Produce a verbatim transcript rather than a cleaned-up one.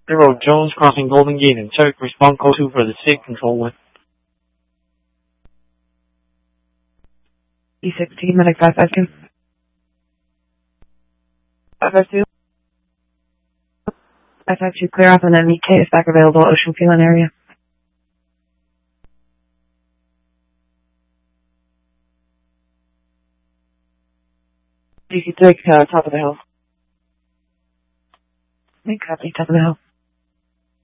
Zero, Jones crossing Golden Gate and check respond code two for the SIG control one. D sixteen, medic five five two. five five two. five five two, clear off an enemy K is back available, Ocean Phelan area. D C three, uh, top of the hill. Make copy, top of the hill.